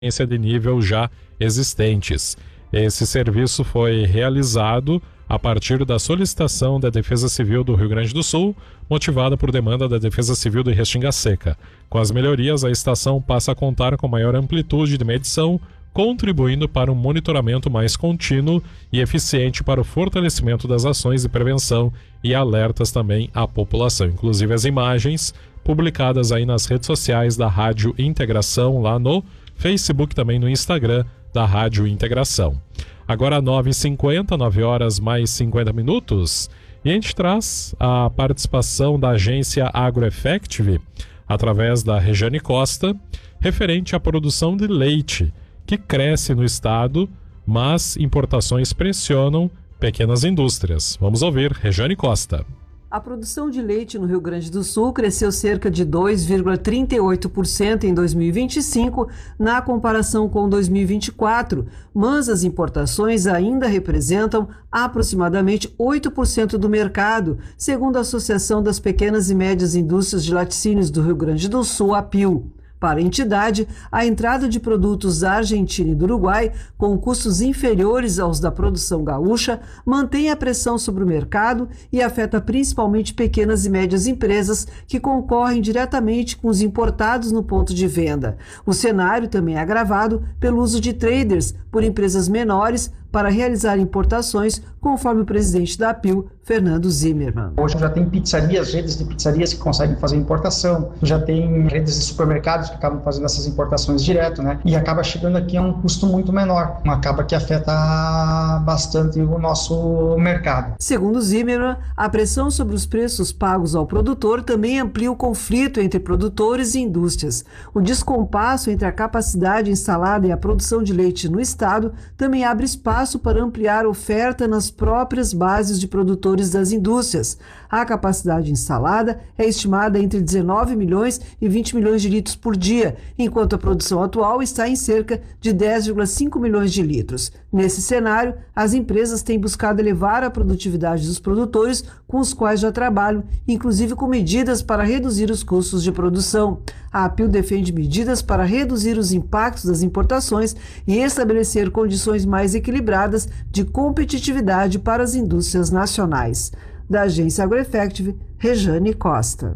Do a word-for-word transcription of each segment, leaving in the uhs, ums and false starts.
de nível já existentes. Esse serviço foi realizado a partir da solicitação da Defesa Civil do Rio Grande do Sul, motivada por demanda da Defesa Civil de Restinga Seca. Com as melhorias, a estação passa a contar com maior amplitude de medição, contribuindo para um monitoramento mais contínuo e eficiente para o fortalecimento das ações de prevenção e alertas também à população. Inclusive as imagens publicadas aí nas redes sociais da Rádio Integração, lá no Facebook, também no Instagram da Rádio Integração. Agora nove e cinquenta, nove horas mais cinquenta minutos, e a gente traz a participação da agência AgroEffective, através da Rejane Costa, referente à produção de leite, que cresce no estado, mas importações pressionam pequenas indústrias. Vamos ouvir Rejane Costa. A produção de leite no Rio Grande do Sul cresceu cerca de dois vírgula trinta e oito por cento em dois mil e vinte e cinco, na comparação com dois mil e vinte e quatro, mas as importações ainda representam aproximadamente oito por cento do mercado, segundo a Associação das Pequenas e Médias Indústrias de Laticínios do Rio Grande do Sul, a P I L. Para a entidade, a entrada de produtos da Argentina e do Uruguai, com custos inferiores aos da produção gaúcha, mantém a pressão sobre o mercado e afeta principalmente pequenas e médias empresas que concorrem diretamente com os importados no ponto de venda. O cenário também é agravado pelo uso de traders por empresas menores para realizar importações, conforme o presidente da P I L, Fernando Zimmermann. Hoje já tem pizzarias, redes de pizzarias que conseguem fazer importação, já tem redes de supermercados que acabam fazendo essas importações direto, né? E acaba chegando aqui a um custo muito menor, acaba que afeta bastante o nosso mercado. Segundo Zimmermann, a pressão sobre os preços pagos ao produtor também amplia o conflito entre produtores e indústrias. O descompasso entre a capacidade instalada e a produção de leite no estado também abre espaço para ampliar a oferta nas próprias bases de produtores das indústrias. A capacidade instalada é estimada entre dezenove milhões e vinte milhões de litros por dia, enquanto a produção atual está em cerca de dez vírgula cinco milhões de litros. Nesse cenário, as empresas têm buscado elevar a produtividade dos produtores com os quais já trabalham, inclusive com medidas para reduzir os custos de produção. A P I L defende medidas para reduzir os impactos das importações e estabelecer condições mais equilibradas de competitividade para as indústrias nacionais. Da agência AgroEffective, Rejane Costa.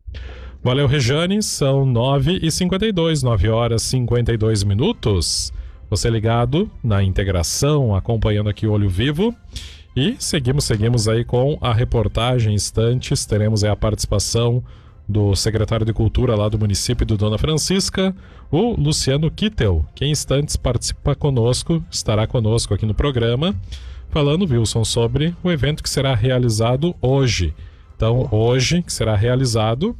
Valeu, Rejane. São nove e cinquenta e dois, nove horas e cinquenta e dois minutos. Você ligado na Integração, acompanhando aqui o Olho Vivo. E seguimos, seguimos aí com a reportagem. Em instantes, teremos aí a participação do secretário de Cultura lá do município do Dona Francisca, o Luciano Kittel, que em instantes participa conosco, estará conosco aqui no programa, falando, Wilson, sobre o evento que será realizado hoje. Então, hoje, que será realizado...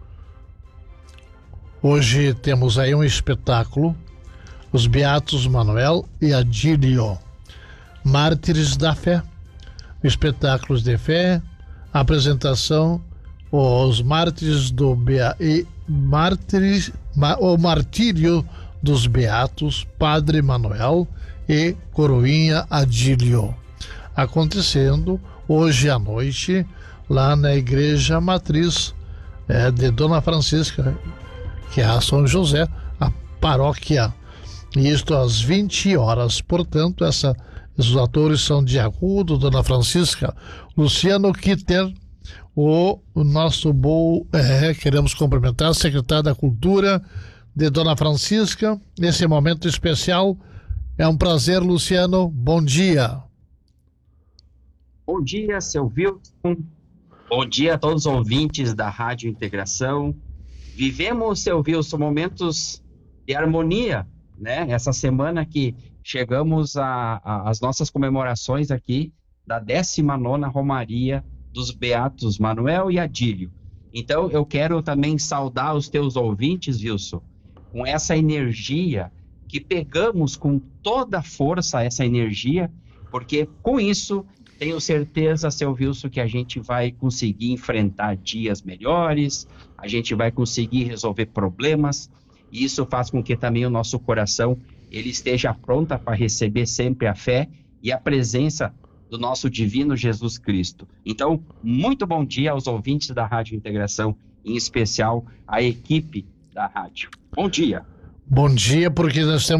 Hoje temos aí um espetáculo, os Beatos Manuel e Adílio, Mártires da Fé, espetáculos de fé, apresentação, os Mártires do Bea... e Mártires, o Martírio dos Beatos, Padre Manuel e Coroinha Adílio, acontecendo hoje à noite lá na Igreja Matriz é, de Dona Francisca, que é a São José, a paróquia. E isto às vinte horas. Portanto, essa, esses atores são de Agudo, Dona Francisca, Luciano Kitter, o, o nosso bom, é, queremos cumprimentar o secretário da Cultura de Dona Francisca, nesse momento especial. É um prazer, Luciano. Bom dia. Bom dia, seu Wilson. Bom dia a todos os ouvintes da Rádio Integração. Vivemos, seu Wilson, momentos de harmonia, né? Essa semana que chegamos às nossas comemorações aqui da décima nona Romaria dos Beatos Manuel e Adílio. Então, eu quero também saudar os teus ouvintes, Wilson, com essa energia que pegamos com toda a força, essa energia, porque com isso tenho certeza, seu Wilson, que a gente vai conseguir enfrentar dias melhores, a gente vai conseguir resolver problemas, e isso faz com que também o nosso coração ele esteja pronto para receber sempre a fé e a presença do nosso divino Jesus Cristo. Então, muito bom dia aos ouvintes da Rádio Integração, em especial a equipe da rádio. Bom dia. Bom dia, porque nós temos